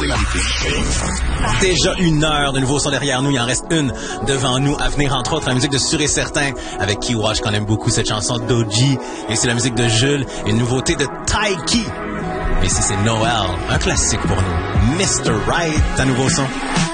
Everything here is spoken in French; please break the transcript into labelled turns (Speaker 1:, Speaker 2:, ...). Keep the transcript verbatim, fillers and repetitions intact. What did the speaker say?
Speaker 1: Déjà une heure de nouveaux sons derrière nous. Il en reste une devant nous à venir, entre autres la musique de Sûr et Certain avec Kiwash, qu'on aime beaucoup cette chanson d'O G. Et c'est la musique de Jules, une nouveauté de Taiki. Et ici c'est Noël, un classique pour nous. mister Right, un nouveau son.